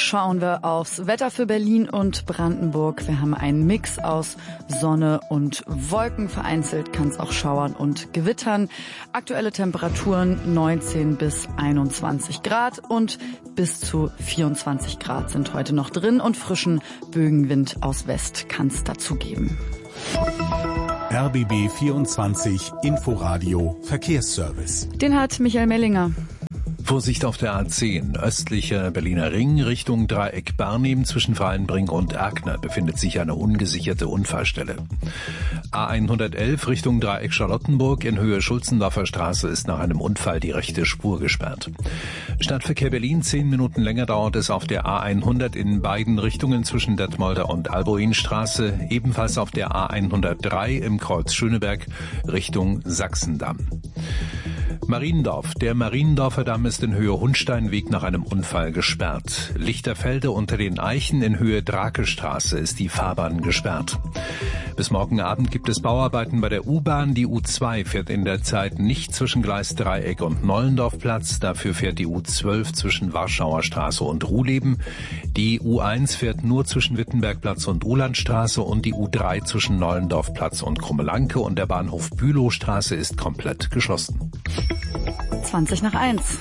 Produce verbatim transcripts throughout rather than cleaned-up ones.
schauen wir aufs Wetter für Berlin und Brandenburg. Wir haben einen Mix aus Sonne und Wolken. Vereinzelt kann es auch schauern und gewittern. Aktuelle Temperaturen neunzehn bis einundzwanzig Grad und bis zu vierundzwanzig Grad sind heute noch drin und frischen Böenwind aus West kann es dazu geben. R B B vierundzwanzig Inforadio Verkehrsservice. Den hat Michael Mellinger. Vorsicht auf der A zehn, östlicher Berliner Ring, Richtung Dreieck Barnim zwischen Freienbring und Erkner befindet sich eine ungesicherte Unfallstelle. A hundertelf Richtung Dreieck Charlottenburg in Höhe Schulzendorfer Straße ist nach einem Unfall die rechte Spur gesperrt. Stadtverkehr Berlin, zehn Minuten länger dauert es auf der A hundert in beiden Richtungen zwischen Detmolder und Alboinstraße, ebenfalls auf der A hundertdrei im Kreuz Schöneberg Richtung Sachsendamm. Mariendorf. Der Mariendorfer Damm ist in Höhe Hundsteinweg nach einem Unfall gesperrt. Lichterfelde unter den Eichen in Höhe Drakestraße ist die Fahrbahn gesperrt. Bis morgen Abend gibt es Bauarbeiten bei der U-Bahn. Die U zwei fährt in der Zeit nicht zwischen Gleis Dreieck und Nollendorfplatz. Dafür fährt die U zwölf zwischen Warschauer Straße und Ruhleben. Die U eins fährt nur zwischen Wittenbergplatz und Ulandstraße und die U drei zwischen Nollendorfplatz und Krummelanke und der Bahnhof Bülowstraße ist komplett geschlossen. zwanzig nach eins.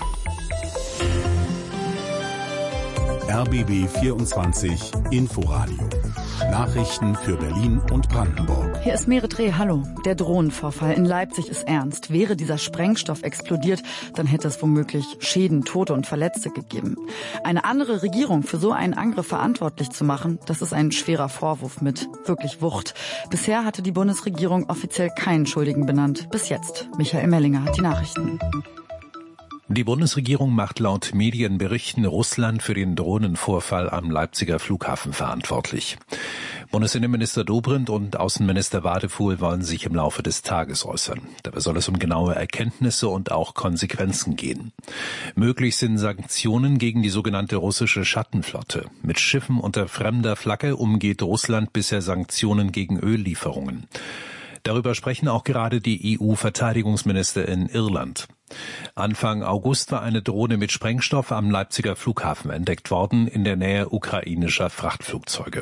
R B B vierundzwanzig Inforadio. Nachrichten für Berlin und Brandenburg. Hier ist Mere Dreh, hallo. Der Drohnenvorfall in Leipzig ist ernst. Wäre dieser Sprengstoff explodiert, dann hätte es womöglich Schäden, Tote und Verletzte gegeben. Eine andere Regierung für so einen Angriff verantwortlich zu machen, das ist ein schwerer Vorwurf mit wirklich Wucht. Bisher hatte die Bundesregierung offiziell keinen Schuldigen benannt. Bis jetzt. Michael Mellinger hat die Nachrichten. Die Bundesregierung macht laut Medienberichten Russland für den Drohnenvorfall am Leipziger Flughafen verantwortlich. Bundesinnenminister Dobrindt und Außenminister Wadefuhl wollen sich im Laufe des Tages äußern. Dabei soll es um genaue Erkenntnisse und auch Konsequenzen gehen. Möglich sind Sanktionen gegen die sogenannte russische Schattenflotte. Mit Schiffen unter fremder Flagge umgeht Russland bisher Sanktionen gegen Öllieferungen. Darüber sprechen auch gerade die E U-Verteidigungsminister in Irland. Anfang August war eine Drohne mit Sprengstoff am Leipziger Flughafen entdeckt worden, in der Nähe ukrainischer Frachtflugzeuge.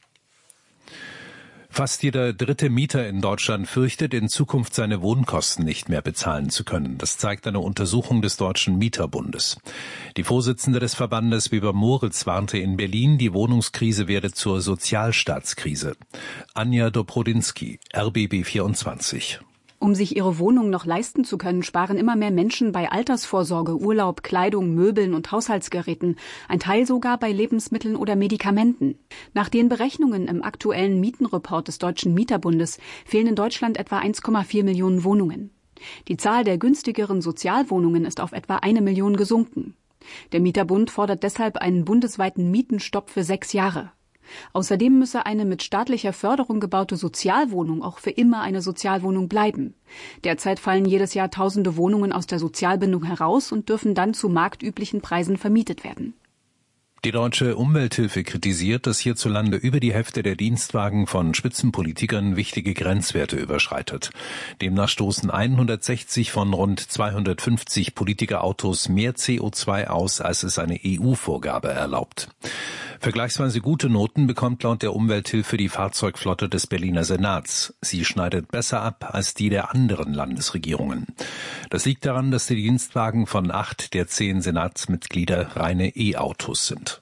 Fast jeder dritte Mieter in Deutschland fürchtet, in Zukunft seine Wohnkosten nicht mehr bezahlen zu können. Das zeigt eine Untersuchung des Deutschen Mieterbundes. Die Vorsitzende des Verbandes, Weber Moritz, warnte in Berlin, die Wohnungskrise werde zur Sozialstaatskrise. Anja Dobrodinsky, R B B vierundzwanzig. Um sich ihre Wohnung noch leisten zu können, sparen immer mehr Menschen bei Altersvorsorge, Urlaub, Kleidung, Möbeln und Haushaltsgeräten, ein Teil sogar bei Lebensmitteln oder Medikamenten. Nach den Berechnungen im aktuellen Mietenreport des Deutschen Mieterbundes fehlen in Deutschland etwa eins Komma vier Millionen Wohnungen. Die Zahl der günstigeren Sozialwohnungen ist auf etwa eine Million gesunken. Der Mieterbund fordert deshalb einen bundesweiten Mietenstopp für sechs Jahre. Außerdem müsse eine mit staatlicher Förderung gebaute Sozialwohnung auch für immer eine Sozialwohnung bleiben. Derzeit fallen jedes Jahr tausende Wohnungen aus der Sozialbindung heraus und dürfen dann zu marktüblichen Preisen vermietet werden. Die Deutsche Umwelthilfe kritisiert, dass hierzulande über die Hälfte der Dienstwagen von Spitzenpolitikern wichtige Grenzwerte überschreitet. Demnach stoßen hundertsechzig von rund zweihundertfünfzig Politikerautos mehr C O zwei aus, als es eine E U-Vorgabe erlaubt. Vergleichsweise gute Noten bekommt laut der Umwelthilfe die Fahrzeugflotte des Berliner Senats. Sie schneidet besser ab als die der anderen Landesregierungen. Das liegt daran, dass die Dienstwagen von acht der zehn Senatsmitglieder reine E-Autos sind.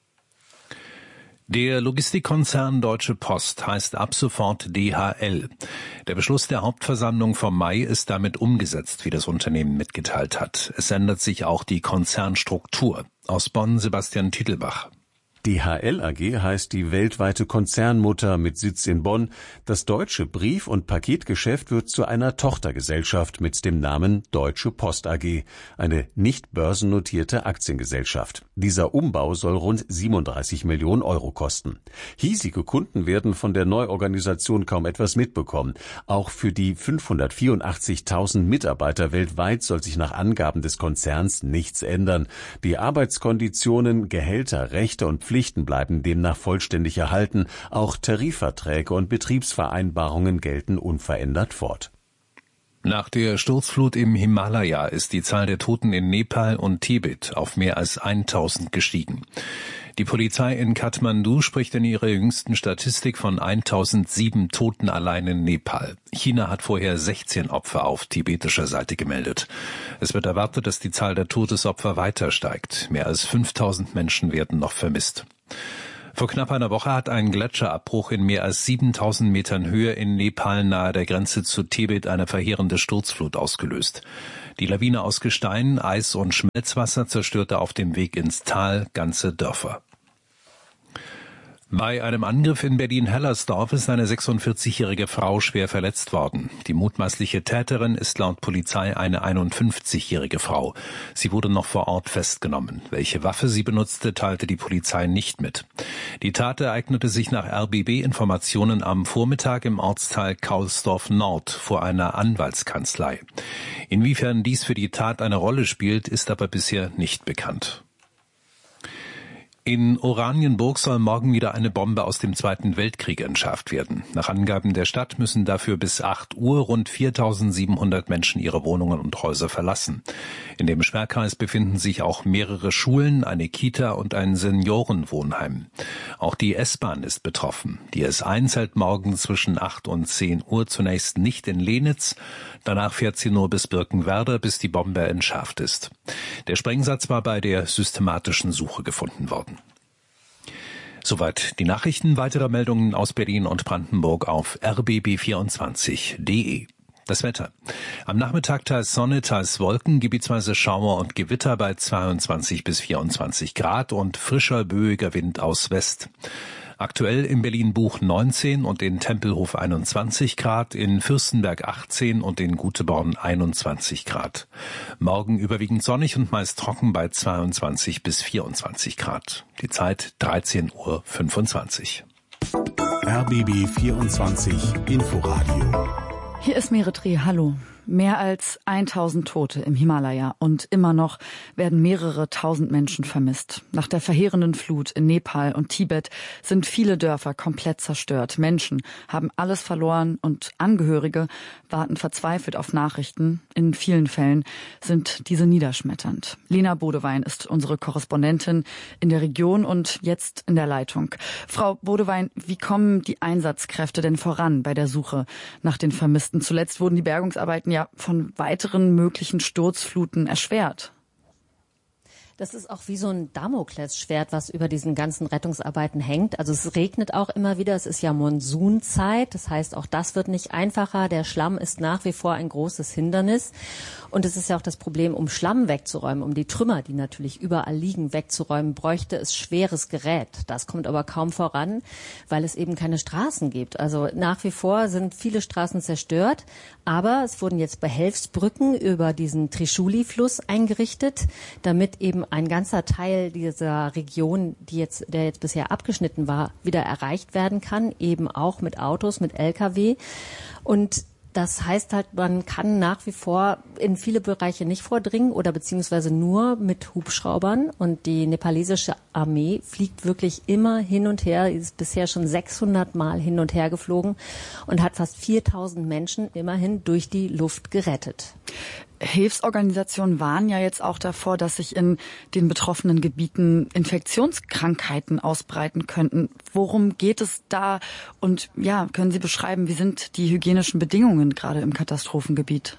Der Logistikkonzern Deutsche Post heißt ab sofort D H L. Der Beschluss der Hauptversammlung vom Mai ist damit umgesetzt, wie das Unternehmen mitgeteilt hat. Es ändert sich auch die Konzernstruktur. Aus Bonn Sebastian Titelbach. D H L A G heißt die weltweite Konzernmutter mit Sitz in Bonn. Das deutsche Brief- und Paketgeschäft wird zu einer Tochtergesellschaft mit dem Namen Deutsche Post A G, eine nicht börsennotierte Aktiengesellschaft. Dieser Umbau soll rund siebenunddreißig Millionen Euro kosten. Hiesige Kunden werden von der Neuorganisation kaum etwas mitbekommen. Auch für die fünfhundertvierundachtzigtausend Mitarbeiter weltweit soll sich nach Angaben des Konzerns nichts ändern. Die Arbeitskonditionen, Gehälter, Rechte und Pflichten bleiben demnach vollständig erhalten. Auch Tarifverträge und Betriebsvereinbarungen gelten unverändert fort. Nach der Sturzflut im Himalaya ist die Zahl der Toten in Nepal und Tibet auf mehr als tausend gestiegen. Die Polizei in Kathmandu spricht in ihrer jüngsten Statistik von eintausendsieben Toten allein in Nepal. China hat vorher sechzehn Opfer auf tibetischer Seite gemeldet. Es wird erwartet, dass die Zahl der Todesopfer weiter steigt. Mehr als fünftausend Menschen werden noch vermisst. Vor knapp einer Woche hat ein Gletscherabbruch in mehr als siebentausend Metern Höhe in Nepal nahe der Grenze zu Tibet eine verheerende Sturzflut ausgelöst. Die Lawine aus Gestein, Eis und Schmelzwasser zerstörte auf dem Weg ins Tal ganze Dörfer. Bei einem Angriff in Berlin-Hellersdorf ist eine sechsundvierzigjährige Frau schwer verletzt worden. Die mutmaßliche Täterin ist laut Polizei eine einundfünfzigjährige Frau. Sie wurde noch vor Ort festgenommen. Welche Waffe sie benutzte, teilte die Polizei nicht mit. Die Tat ereignete sich nach R B B-Informationen am Vormittag im Ortsteil Kaulsdorf Nord vor einer Anwaltskanzlei. Inwiefern dies für die Tat eine Rolle spielt, ist aber bisher nicht bekannt. In Oranienburg soll morgen wieder eine Bombe aus dem Zweiten Weltkrieg entschärft werden. Nach Angaben der Stadt müssen dafür bis acht Uhr rund viertausendsiebenhundert Menschen ihre Wohnungen und Häuser verlassen. In dem Sperrkreis befinden sich auch mehrere Schulen, eine Kita und ein Seniorenwohnheim. Auch die S-Bahn ist betroffen. Die S eins hält morgen zwischen acht und zehn Uhr zunächst nicht in Lenitz. Danach fährt sie nur bis Birkenwerder, bis die Bombe entschärft ist. Der Sprengsatz war bei der systematischen Suche gefunden worden. Soweit die Nachrichten. Weitere Meldungen aus Berlin und Brandenburg auf r b b vierundzwanzig punkt d e. Das Wetter. Am Nachmittag teils Sonne, teils Wolken, gebietsweise Schauer und Gewitter bei zweiundzwanzig bis vierundzwanzig Grad und frischer, böiger Wind aus West. Aktuell in Berlin-Buch neunzehn und in Tempelhof einundzwanzig Grad, in Fürstenberg achtzehn und in Guteborn einundzwanzig Grad. Morgen überwiegend sonnig und meist trocken bei zweiundzwanzig bis vierundzwanzig Grad. Die Zeit dreizehn Uhr fünfundzwanzig. R B B vierundzwanzig Inforadio. Hier ist Meretri, hallo. Mehr als tausend Tote im Himalaya und immer noch werden mehrere tausend Menschen vermisst. Nach der verheerenden Flut in Nepal und Tibet sind viele Dörfer komplett zerstört. Menschen haben alles verloren und Angehörige warten verzweifelt auf Nachrichten. In vielen Fällen sind diese niederschmetternd. Lena Bodewein ist unsere Korrespondentin in der Region und jetzt in der Leitung. Frau Bodewein, wie kommen die Einsatzkräfte denn voran bei der Suche nach den Vermissten? Zuletzt wurden die Bergungsarbeiten ja von weiteren möglichen Sturzfluten erschwert. Das ist auch wie so ein Damoklesschwert, was über diesen ganzen Rettungsarbeiten hängt. Also es regnet auch immer wieder. Es ist ja Monsunzeit. Das heißt, auch das wird nicht einfacher. Der Schlamm ist nach wie vor ein großes Hindernis. Und es ist ja auch das Problem, um Schlamm wegzuräumen, um die Trümmer, die natürlich überall liegen, wegzuräumen, bräuchte es schweres Gerät. Das kommt aber kaum voran, weil es eben keine Straßen gibt. Also nach wie vor sind viele Straßen zerstört. Aber es wurden jetzt Behelfsbrücken über diesen Trishuli-Fluss eingerichtet, damit eben ein ganzer Teil dieser Region, die jetzt, der jetzt bisher abgeschnitten war, wieder erreicht werden kann, eben auch mit Autos, mit L K W. Und das heißt halt, man kann nach wie vor in viele Bereiche nicht vordringen oder beziehungsweise nur mit Hubschraubern. Und die nepalesische Armee fliegt wirklich immer hin und her, ist bisher schon sechshundert Mal hin und her geflogen und hat fast viertausend Menschen immerhin durch die Luft gerettet. Hilfsorganisationen warnen ja jetzt auch davor, dass sich in den betroffenen Gebieten Infektionskrankheiten ausbreiten könnten. Worum geht es da? Und ja, können Sie beschreiben, wie sind die hygienischen Bedingungen gerade im Katastrophengebiet?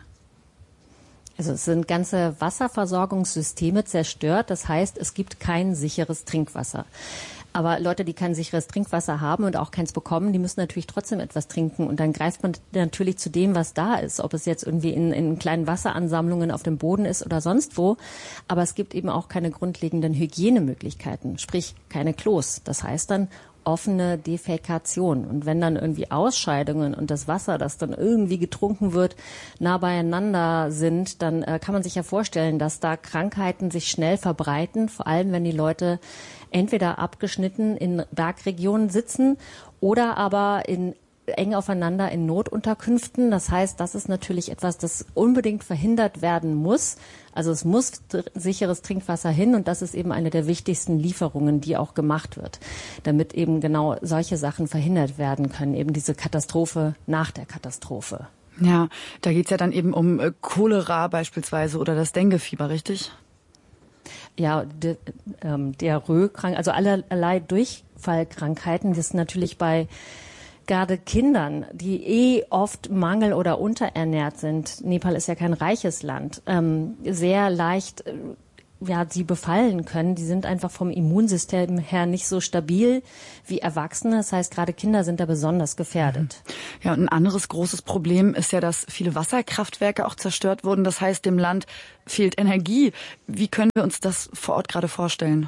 Also es sind ganze Wasserversorgungssysteme zerstört. Das heißt, es gibt kein sicheres Trinkwasser. Aber Leute, die kein sicheres Trinkwasser haben und auch keins bekommen, die müssen natürlich trotzdem etwas trinken. Und dann greift man natürlich zu dem, was da ist. Ob es jetzt irgendwie in, in kleinen Wasseransammlungen auf dem Boden ist oder sonst wo. Aber es gibt eben auch keine grundlegenden Hygienemöglichkeiten, sprich keine Klos. Das heißt dann offene Defäkation. Und wenn dann irgendwie Ausscheidungen und das Wasser, das dann irgendwie getrunken wird, nah beieinander sind, dann äh, kann man sich ja vorstellen, dass da Krankheiten sich schnell verbreiten, vor allem wenn die Leute entweder abgeschnitten in Bergregionen sitzen oder aber in eng aufeinander in Notunterkünften. Das heißt, das ist natürlich etwas, das unbedingt verhindert werden muss. Also es muss sicheres Trinkwasser hin und das ist eben eine der wichtigsten Lieferungen, die auch gemacht wird, damit eben genau solche Sachen verhindert werden können, eben diese Katastrophe nach der Katastrophe. Ja, da geht's ja dann eben um Cholera beispielsweise oder das Denguefieber, richtig? ja, de, ähm, Diarrhoe-Krankheit, also allerlei Durchfallkrankheiten, das ist natürlich bei gerade Kindern, die eh oft mangel- oder unterernährt sind, Nepal ist ja kein reiches Land, ähm, sehr leicht äh, ja, sie befallen können. Die sind einfach vom Immunsystem her nicht so stabil wie Erwachsene. Das heißt, gerade Kinder sind da besonders gefährdet. Ja, und ein anderes großes Problem ist ja, dass viele Wasserkraftwerke auch zerstört wurden. Das heißt, dem Land fehlt Energie. Wie können wir uns das vor Ort gerade vorstellen?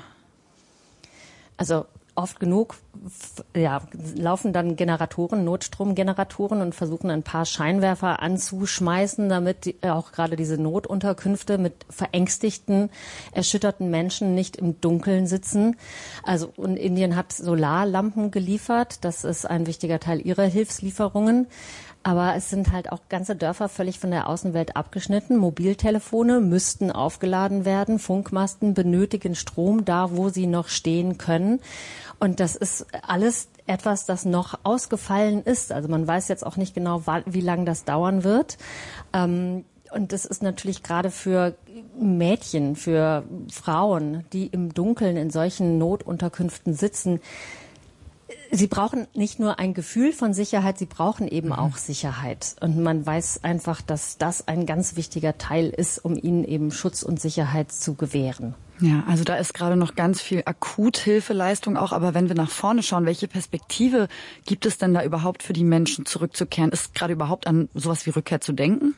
Also oft genug ja, laufen dann Generatoren, Notstromgeneratoren und versuchen ein paar Scheinwerfer anzuschmeißen, damit die, auch gerade diese Notunterkünfte mit verängstigten, erschütterten Menschen nicht im Dunkeln sitzen. Also und Indien hat Solarlampen geliefert. Das ist ein wichtiger Teil ihrer Hilfslieferungen. Aber es sind halt auch ganze Dörfer völlig von der Außenwelt abgeschnitten. Mobiltelefone müssten aufgeladen werden. Funkmasten benötigen Strom da, wo sie noch stehen können. Und das ist alles etwas, das noch ausgefallen ist. Also man weiß jetzt auch nicht genau, wie lange das dauern wird. Und das ist natürlich gerade für Mädchen, für Frauen, die im Dunkeln in solchen Notunterkünften sitzen, sie brauchen nicht nur ein Gefühl von Sicherheit, sie brauchen eben mhm. auch Sicherheit. Und man weiß einfach, dass das ein ganz wichtiger Teil ist, um ihnen eben Schutz und Sicherheit zu gewähren. Ja, also da ist gerade noch ganz viel Akuthilfeleistung auch. Aber wenn wir nach vorne schauen, welche Perspektive gibt es denn da überhaupt für die Menschen zurückzukehren? Ist gerade überhaupt an sowas wie Rückkehr zu denken?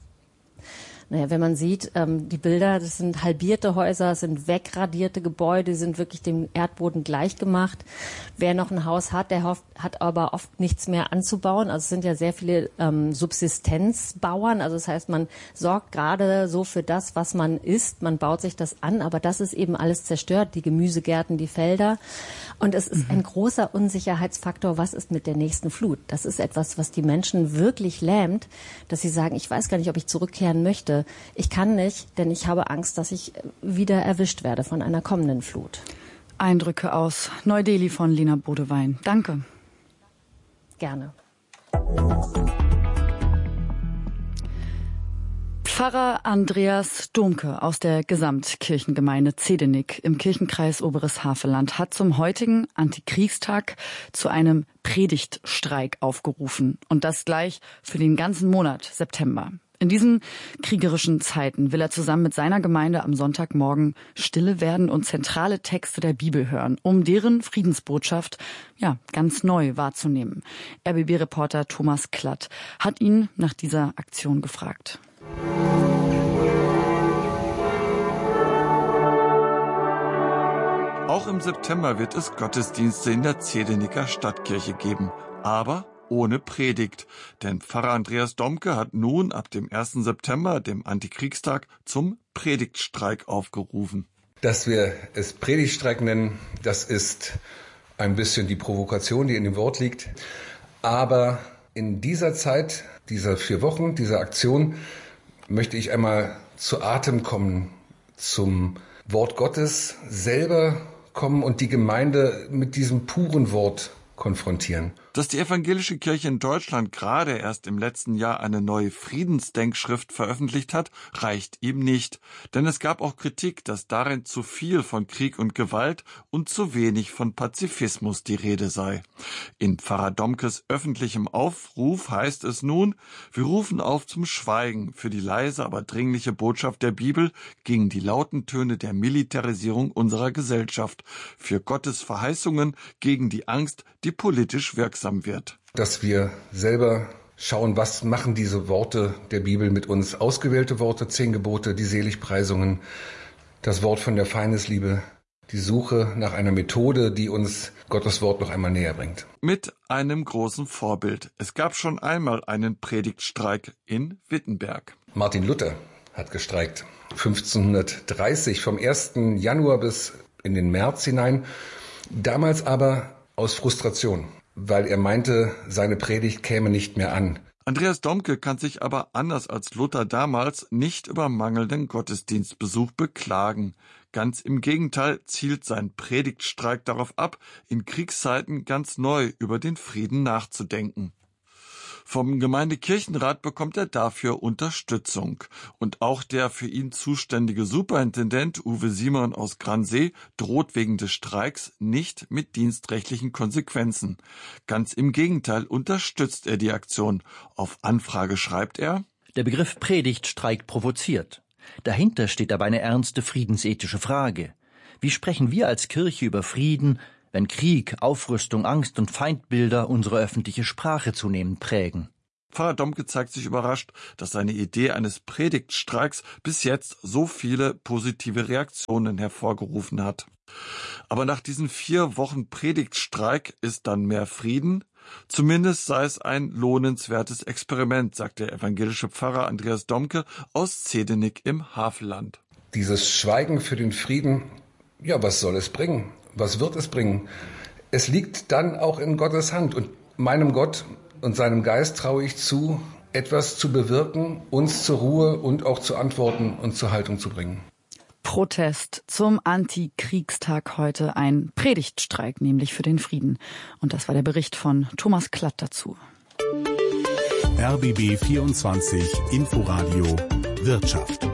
Naja, wenn man sieht, ähm, die Bilder, das sind halbierte Häuser, das sind wegradierte Gebäude, die sind wirklich dem Erdboden gleich gemacht. Wer noch ein Haus hat, der hofft, hat aber oft nichts mehr anzubauen. Also es sind ja sehr viele ähm, Subsistenzbauern. Also das heißt, man sorgt gerade so für das, was man isst. Man baut sich das an, aber das ist eben alles zerstört, die Gemüsegärten, die Felder. Und es ist ein großer Unsicherheitsfaktor, was ist mit der nächsten Flut? Das ist etwas, was die Menschen wirklich lähmt, dass sie sagen, ich weiß gar nicht, ob ich zurückkehren möchte. Ich kann nicht, denn ich habe Angst, dass ich wieder erwischt werde von einer kommenden Flut. Eindrücke aus Neu-Delhi von Lena Bodewein. Danke. Gerne. Pfarrer Andreas Domke aus der Gesamtkirchengemeinde Zedenik im Kirchenkreis Oberes Havelland hat zum heutigen Antikriegstag zu einem Predigtstreik aufgerufen. Und das gleich für den ganzen Monat September. In diesen kriegerischen Zeiten will er zusammen mit seiner Gemeinde am Sonntagmorgen stille werden und zentrale Texte der Bibel hören, um deren Friedensbotschaft ja ganz neu wahrzunehmen. R B B-Reporter Thomas Klatt hat ihn nach dieser Aktion gefragt. Auch im September wird es Gottesdienste in der Zedeniker Stadtkirche geben, aber ohne Predigt. Denn Pfarrer Andreas Domke hat nun ab dem ersten September, dem Antikriegstag, zum Predigtstreik aufgerufen. Dass wir es Predigtstreik nennen, das ist ein bisschen die Provokation, die in dem Wort liegt. Aber in dieser Zeit, dieser vier Wochen, dieser Aktion, möchte ich einmal zu Atem kommen, zum Wort Gottes selber kommen und die Gemeinde mit diesem puren Wort konfrontieren. Dass die evangelische Kirche in Deutschland gerade erst im letzten Jahr eine neue Friedensdenkschrift veröffentlicht hat, reicht ihm nicht. Denn es gab auch Kritik, dass darin zu viel von Krieg und Gewalt und zu wenig von Pazifismus die Rede sei. In Pfarrer Domkes öffentlichem Aufruf heißt es nun, wir rufen auf zum Schweigen für die leise, aber dringliche Botschaft der Bibel gegen die lauten Töne der Militarisierung unserer Gesellschaft, für Gottes Verheißungen gegen die Angst, die politisch wirksam wird. Dass wir selber schauen, was machen diese Worte der Bibel mit uns. Ausgewählte Worte, zehn Gebote, die Seligpreisungen, das Wort von der Feindesliebe, die Suche nach einer Methode, die uns Gottes Wort noch einmal näher bringt. Mit einem großen Vorbild. Es gab schon einmal einen Predigtstreik in Wittenberg. Martin Luther hat gestreikt. fünfzehnhundertdreißig, vom ersten Januar bis in den März hinein. Damals aber aus Frustration, weil er meinte, seine Predigt käme nicht mehr an. Andreas Domke kann sich aber anders als Luther damals nicht über mangelnden Gottesdienstbesuch beklagen. Ganz im Gegenteil zielt sein Predigtstreik darauf ab, in Kriegszeiten ganz neu über den Frieden nachzudenken. Vom Gemeindekirchenrat bekommt er dafür Unterstützung. Und auch der für ihn zuständige Superintendent Uwe Simon aus Gransee droht wegen des Streiks nicht mit dienstrechtlichen Konsequenzen. Ganz im Gegenteil unterstützt er die Aktion. Auf Anfrage schreibt er: Der Begriff Predigtstreik provoziert. Dahinter steht aber eine ernste friedensethische Frage. Wie sprechen wir als Kirche über Frieden, wenn Krieg, Aufrüstung, Angst und Feindbilder unsere öffentliche Sprache zunehmend prägen? Pfarrer Domke zeigt sich überrascht, dass seine Idee eines Predigtstreiks bis jetzt so viele positive Reaktionen hervorgerufen hat. Aber nach diesen vier Wochen Predigtstreik ist dann mehr Frieden? Zumindest sei es ein lohnenswertes Experiment, sagt der evangelische Pfarrer Andreas Domke aus Zedenik im Havelland. Dieses Schweigen für den Frieden, ja, was soll es bringen? Was wird es bringen? Es liegt dann auch in Gottes Hand. Und meinem Gott und seinem Geist traue ich zu, etwas zu bewirken, uns zur Ruhe und auch zu Antworten und zur Haltung zu bringen. Protest zum Antikriegstag heute, ein Predigtstreik, nämlich für den Frieden. Und das war der Bericht von Thomas Klatt dazu. R B B vierundzwanzig Inforadio Wirtschaft.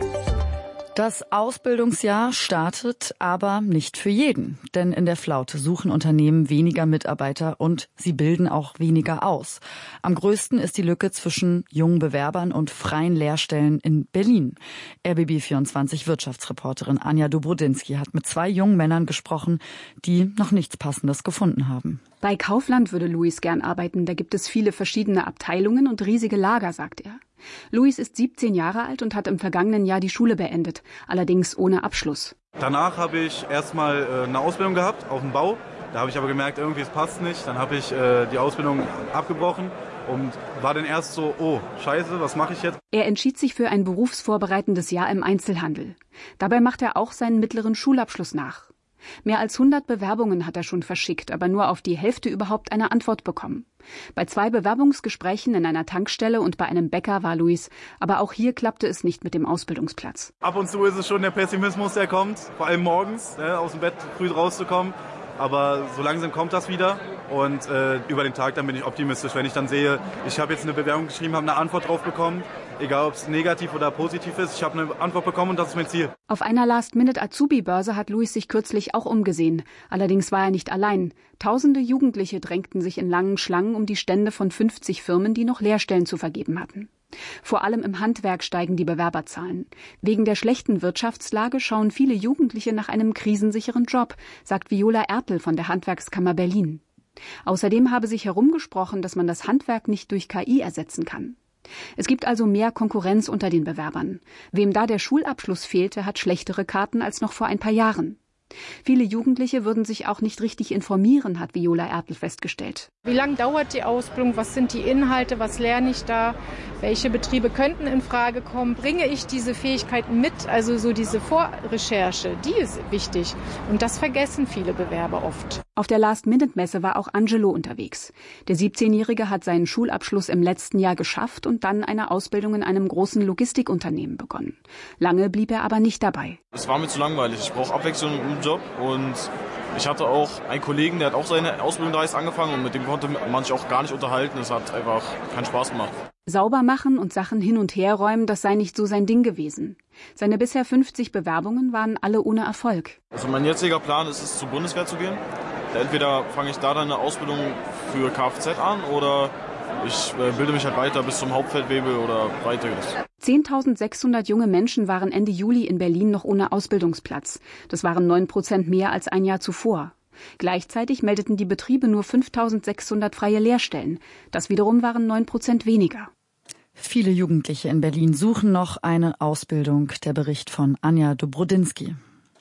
Das Ausbildungsjahr startet aber nicht für jeden, denn in der Flaute suchen Unternehmen weniger Mitarbeiter und sie bilden auch weniger aus. Am größten ist die Lücke zwischen jungen Bewerbern und freien Lehrstellen in Berlin. R B B vierundzwanzig Wirtschaftsreporterin Anja Dobrodinsky hat mit zwei jungen Männern gesprochen, die noch nichts Passendes gefunden haben. Bei Kaufland würde Luis gern arbeiten, da gibt es viele verschiedene Abteilungen und riesige Lager, sagt er. Luis ist siebzehn Jahre alt und hat im vergangenen Jahr die Schule beendet, allerdings ohne Abschluss. Danach habe ich erstmal äh, eine Ausbildung gehabt auf dem Bau. Da habe ich aber gemerkt, irgendwie es passt nicht. Dann habe ich äh, die Ausbildung abgebrochen und war dann erst so, oh, scheiße, was mache ich jetzt? Er entschied sich für ein berufsvorbereitendes Jahr im Einzelhandel. Dabei macht er auch seinen mittleren Schulabschluss nach. Mehr als hundert Bewerbungen hat er schon verschickt, aber nur auf die Hälfte überhaupt eine Antwort bekommen. Bei zwei Bewerbungsgesprächen in einer Tankstelle und bei einem Bäcker war Luis, aber auch hier klappte es nicht mit dem Ausbildungsplatz. Ab und zu ist es schon der Pessimismus, der kommt, vor allem morgens, ne, aus dem Bett früh rauszukommen. Aber so langsam kommt das wieder und äh, über den Tag dann bin ich optimistisch, wenn ich dann sehe, ich habe jetzt eine Bewerbung geschrieben, habe eine Antwort drauf bekommen, egal ob es negativ oder positiv ist, ich habe eine Antwort bekommen und das ist mein Ziel. Auf einer Last-Minute-Azubi-Börse hat Luis sich kürzlich auch umgesehen. Allerdings war er nicht allein. Tausende Jugendliche drängten sich in langen Schlangen um die Stände von fünfzig Firmen, die noch Lehrstellen zu vergeben hatten. Vor allem im Handwerk steigen die Bewerberzahlen. Wegen der schlechten Wirtschaftslage schauen viele Jugendliche nach einem krisensicheren Job, sagt Viola Ertl von der Handwerkskammer Berlin. Außerdem habe sich herumgesprochen, dass man das Handwerk nicht durch K I ersetzen kann. Es gibt also mehr Konkurrenz unter den Bewerbern. Wem da der Schulabschluss fehlte, hat schlechtere Karten als noch vor ein paar Jahren. Viele Jugendliche würden sich auch nicht richtig informieren, hat Viola Ertl festgestellt. Wie lange dauert die Ausbildung? Was sind die Inhalte? Was lerne ich da? Welche Betriebe könnten in Frage kommen? Bringe ich diese Fähigkeiten mit? Also so diese Vorrecherche, die ist wichtig. Und das vergessen viele Bewerber oft. Auf der Last-Minute-Messe war auch Angelo unterwegs. Der siebzehnjährige hat seinen Schulabschluss im letzten Jahr geschafft und dann eine Ausbildung in einem großen Logistikunternehmen begonnen. Lange blieb er aber nicht dabei. Es war mir zu langweilig. Ich brauche Abwechslung im Job und ich hatte auch einen Kollegen, der hat auch seine Ausbildung da jetzt angefangen und mit dem konnte man sich auch gar nicht unterhalten. Es hat einfach keinen Spaß gemacht. Sauber machen und Sachen hin und her räumen, das sei nicht so sein Ding gewesen. Seine bisher fünfzig Bewerbungen waren alle ohne Erfolg. Also mein jetziger Plan ist es, zur Bundeswehr zu gehen. Entweder fange ich da dann eine Ausbildung für Kfz an oder ich bilde mich halt weiter bis zum Hauptfeldwebel oder weiteres. zehntausendsechshundert junge Menschen waren Ende Juli in Berlin noch ohne Ausbildungsplatz. Das waren neun Prozent mehr als ein Jahr zuvor. Gleichzeitig meldeten die Betriebe nur fünftausendsechshundert freie Lehrstellen. Das wiederum waren neun Prozent weniger. Viele Jugendliche in Berlin suchen noch eine Ausbildung. Der Bericht von Anja Dobrodinsky.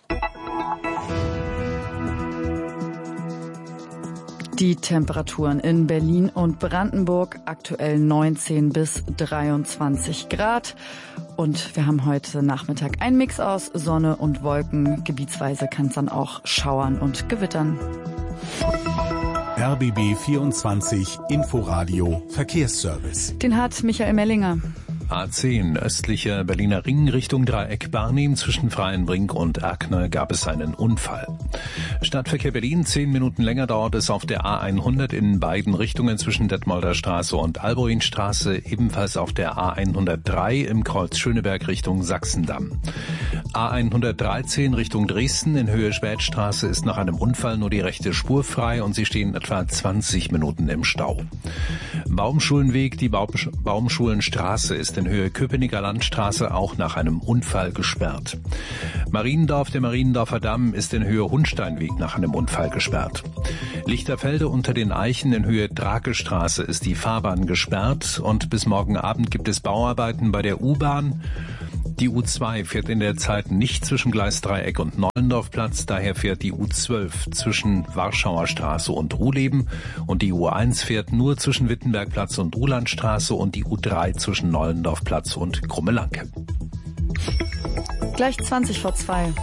Die Temperaturen in Berlin und Brandenburg aktuell neunzehn bis dreiundzwanzig Grad. Und wir haben heute Nachmittag einen Mix aus Sonne und Wolken. Gebietsweise kann es dann auch schauern und gewittern. R B B vierundzwanzig Inforadio Verkehrsservice. Den hat Michael Mellinger. A zehn, östlicher Berliner Ring Richtung Dreieck Barnim zwischen Freienbrink und Erkner gab es einen Unfall. Stadtverkehr Berlin, zehn Minuten länger dauert es auf der A hundert in beiden Richtungen zwischen Detmolder Straße und Alboinstraße, ebenfalls auf der A hundertdrei im Kreuz Schöneberg Richtung Sachsendamm. A hundertdreizehn Richtung Dresden in Höhe Spätstraße ist nach einem Unfall nur die rechte Spur frei und Sie stehen etwa zwanzig Minuten im Stau. Baumschulenweg, die Baum, Baumschulenstraße ist in Höhe Köpenicker Landstraße auch nach einem Unfall gesperrt. Mariendorf, der Mariendorfer Damm ist in Höhe Hundsteinweg nach einem Unfall gesperrt. Lichterfelde unter den Eichen in Höhe Drakestraße ist die Fahrbahn gesperrt und bis morgen Abend gibt es Bauarbeiten bei der U-Bahn. Die U zwei fährt in der Zeit nicht zwischen Gleisdreieck und Nollendorfplatz, daher fährt die U zwölf zwischen Warschauer Straße und Ruhleben und die U eins fährt nur zwischen Wittenbergplatz und Ruhlandstraße und die U drei zwischen Nollendorfplatz und Krummelanke. Gleich zwanzig vor zwei.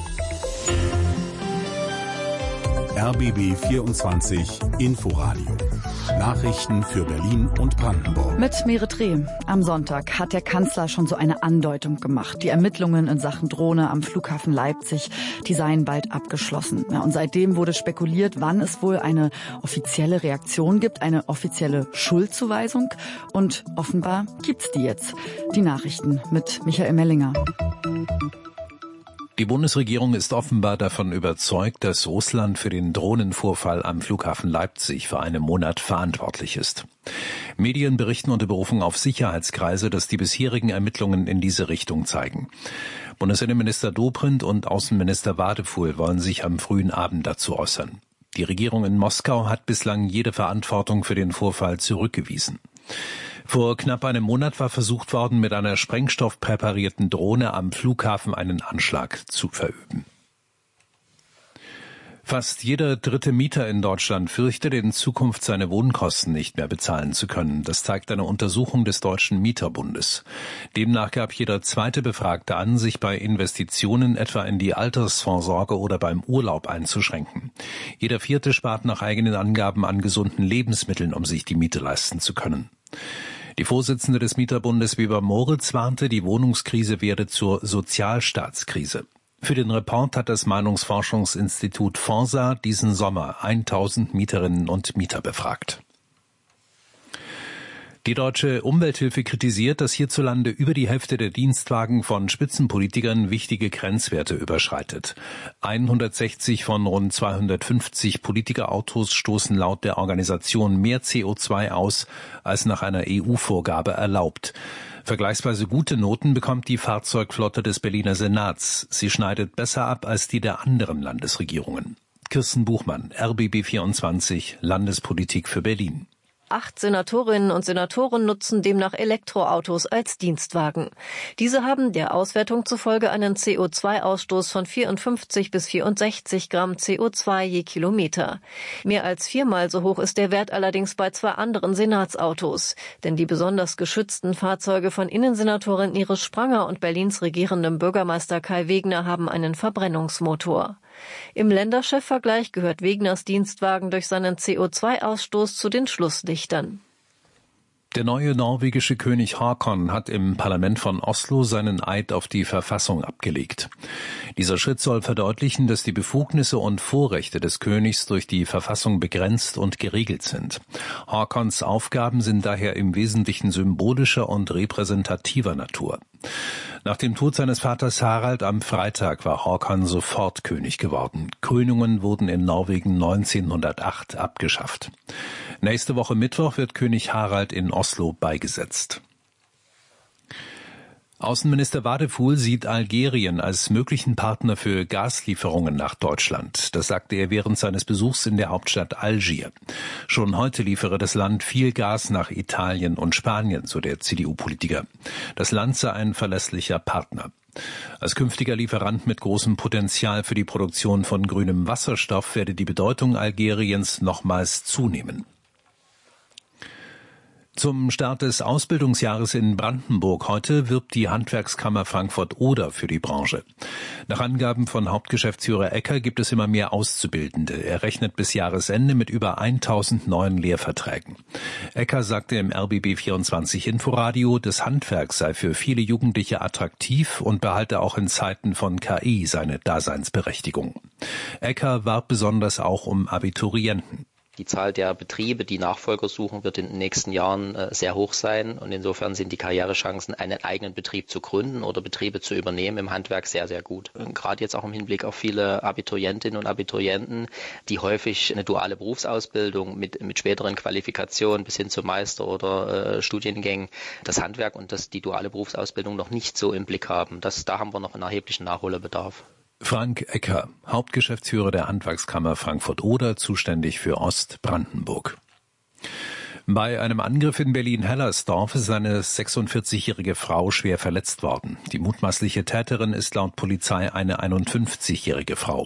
R B B vierundzwanzig Inforadio. Nachrichten für Berlin und Brandenburg. Mit Merit Reh. Am Sonntag hat der Kanzler schon so eine Andeutung gemacht. Die Ermittlungen in Sachen Drohne am Flughafen Leipzig, die seien bald abgeschlossen. Ja, und seitdem wurde spekuliert, wann es wohl eine offizielle Reaktion gibt, eine offizielle Schuldzuweisung. Und offenbar gibt's die jetzt. Die Nachrichten mit Michael Mellinger. Die Bundesregierung ist offenbar davon überzeugt, dass Russland für den Drohnenvorfall am Flughafen Leipzig vor einem Monat verantwortlich ist. Medien berichten unter Berufung auf Sicherheitskreise, dass die bisherigen Ermittlungen in diese Richtung zeigen. Bundesinnenminister Dobrindt und Außenminister Wadefuhl wollen sich am frühen Abend dazu äußern. Die Regierung in Moskau hat bislang jede Verantwortung für den Vorfall zurückgewiesen. Vor knapp einem Monat war versucht worden, mit einer sprengstoffpräparierten Drohne am Flughafen einen Anschlag zu verüben. Fast jeder dritte Mieter in Deutschland fürchtet in Zukunft seine Wohnkosten nicht mehr bezahlen zu können. Das zeigt eine Untersuchung des Deutschen Mieterbundes. Demnach gab jeder zweite Befragte an, sich bei Investitionen etwa in die Altersvorsorge oder beim Urlaub einzuschränken. Jeder vierte spart nach eigenen Angaben an gesunden Lebensmitteln, um sich die Miete leisten zu können. Die Vorsitzende des Mieterbundes Weber Moritz warnte, die Wohnungskrise werde zur Sozialstaatskrise. Für den Report hat das Meinungsforschungsinstitut Forsa diesen Sommer tausend Mieterinnen und Mieter befragt. Die Deutsche Umwelthilfe kritisiert, dass hierzulande über die Hälfte der Dienstwagen von Spitzenpolitikern wichtige Grenzwerte überschreitet. hundertsechzig von rund zweihundertfünfzig Politikerautos stoßen laut der Organisation mehr C O zwei aus, als nach einer E U-Vorgabe erlaubt. Vergleichsweise gute Noten bekommt die Fahrzeugflotte des Berliner Senats. Sie schneidet besser ab als die der anderen Landesregierungen. Kirsten Buchmann, R B B vierundzwanzig, Landespolitik für Berlin. Acht Senatorinnen und Senatoren nutzen demnach Elektroautos als Dienstwagen. Diese haben der Auswertung zufolge einen C O zwei Ausstoß von vierundfünfzig bis vierundsechzig Gramm C O zwei je Kilometer. Mehr als viermal so hoch ist der Wert allerdings bei zwei anderen Senatsautos. Denn die besonders geschützten Fahrzeuge von Innensenatorin Iris Spranger und Berlins regierendem Bürgermeister Kai Wegner haben einen Verbrennungsmotor. Im Länderchefvergleich gehört Wegners Dienstwagen durch seinen C O zwei Ausstoß zu den Schlusslichtern. Der neue norwegische König Haakon hat im Parlament von Oslo seinen Eid auf die Verfassung abgelegt. Dieser Schritt soll verdeutlichen, dass die Befugnisse und Vorrechte des Königs durch die Verfassung begrenzt und geregelt sind. Haakons Aufgaben sind daher im Wesentlichen symbolischer und repräsentativer Natur. Nach dem Tod seines Vaters Harald am Freitag war Haakon sofort König geworden. Krönungen wurden in Norwegen neunzehnhundertacht abgeschafft. Nächste Woche Mittwoch wird König Harald in Oslo beigesetzt. Außenminister Wadefuhl sieht Algerien als möglichen Partner für Gaslieferungen nach Deutschland. Das sagte er während seines Besuchs in der Hauptstadt Algier. Schon heute liefere das Land viel Gas nach Italien und Spanien, so der C D U-Politiker. Das Land sei ein verlässlicher Partner. Als künftiger Lieferant mit großem Potenzial für die Produktion von grünem Wasserstoff werde die Bedeutung Algeriens nochmals zunehmen. Zum Start des Ausbildungsjahres in Brandenburg heute wirbt die Handwerkskammer Frankfurt-Oder für die Branche. Nach Angaben von Hauptgeschäftsführer Ecker gibt es immer mehr Auszubildende. Er rechnet bis Jahresende mit über tausend neuen Lehrverträgen. Ecker sagte im R B B vierundzwanzig Inforadio, das Handwerk sei für viele Jugendliche attraktiv und behalte auch in Zeiten von K I seine Daseinsberechtigung. Ecker warb besonders auch um Abiturienten. Die Zahl der Betriebe, die Nachfolger suchen, wird in den nächsten Jahren äh, sehr hoch sein. Und insofern sind die Karrierechancen, einen eigenen Betrieb zu gründen oder Betriebe zu übernehmen im Handwerk sehr, sehr gut. Und gerade jetzt auch im Hinblick auf viele Abiturientinnen und Abiturienten, die häufig eine duale Berufsausbildung mit, mit späteren Qualifikationen bis hin zum Meister oder äh, Studiengängen, das Handwerk und das, die duale Berufsausbildung noch nicht so im Blick haben. Das, da haben wir noch einen erheblichen Nachholbedarf. Frank Ecker, Hauptgeschäftsführer der Handwerkskammer Frankfurt-Oder, zuständig für Ostbrandenburg. Bei einem Angriff in Berlin-Hellersdorf ist eine sechsundvierzigjährige Frau schwer verletzt worden. Die mutmaßliche Täterin ist laut Polizei eine einundfünfzigjährige Frau.